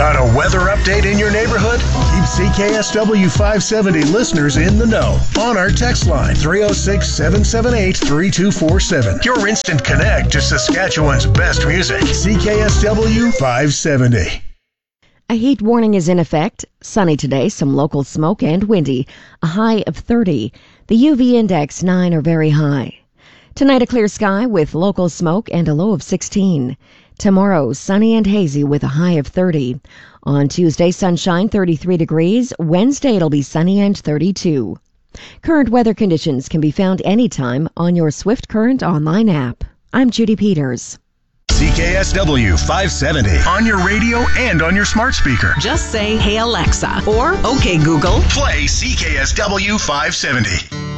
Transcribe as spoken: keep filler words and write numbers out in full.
Got a weather update in your neighborhood? Keep C K S W five seventy listeners in the know on our text line three oh six, seven seven eight, three two four seven. Your instant connect to Saskatchewan's best music. C K S W five seventy. A heat warning is in effect. Sunny today, some local smoke and windy. A high of thirty. The U V index nine or very high. Tonight a clear sky with local smoke and a low of sixteen. Tomorrow sunny and hazy with a high of thirty. On Tuesday sunshine thirty-three degrees. Wednesday it'll be sunny and thirty-two. Current weather conditions can be found anytime on your Swift Current online app. I'm Judy Peters. C K S W five seventy on your radio and on your smart speaker. Just say, "Hey Alexa," or "Okay Google." Play C K S W five seventy.